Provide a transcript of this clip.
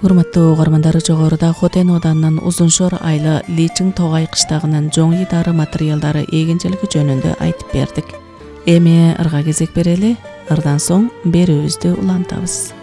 Урматтуу угармандар, жогоруда Хотен оданынан Узуншор айлы Личиң Тогай кыштагынын жоң идары материалдары эгинчилиги жөнүндө айтып бердик. Эми ырга кезек берели, ырдан соң берүүбүздү улантабыз.